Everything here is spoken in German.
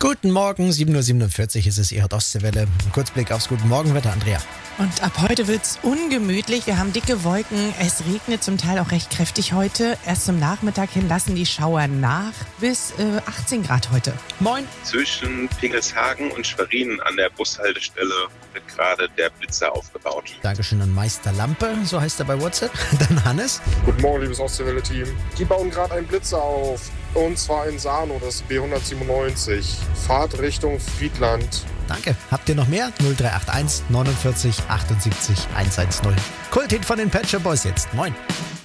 Guten Morgen, 7.47 Uhr ist es, ihr hört Ostseewelle. Ein Kurzblick aufs Guten Morgenwetter, Andrea. Und ab heute wird's ungemütlich. Wir haben dicke Wolken. Es regnet zum Teil auch recht kräftig heute. Erst zum Nachmittag hin lassen die Schauer nach. Bis 18 Grad heute. Moin. Zwischen Pingelshagen und Schwerin an der Bushaltestelle wird gerade der Blitzer aufgebaut. Dankeschön an Meister Lampe, so heißt er bei WhatsApp. Dann Hannes. Guten Morgen, liebes Ostseewelle-Team. Die bauen gerade einen Blitzer auf. Und zwar in Sarnow, das B197. Fahrt Richtung Friedland. Danke. Habt ihr noch mehr? 0381 49 78 110. Kulthit von den Pet Shop Boys jetzt. Moin.